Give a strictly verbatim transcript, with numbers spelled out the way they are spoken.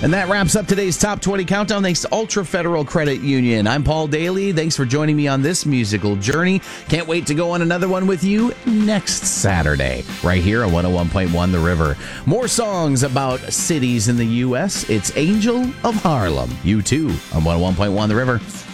And that wraps up today's Top twenty Countdown. Thanks to Ultra Federal Credit Union. I'm Paul Daly. Thanks for joining me on this musical journey. Can't wait to go on another one with you next Saturday, right here on one oh one point one The River. More songs about cities in the U S. It's Angel of Harlem. You too on one oh one point one The River.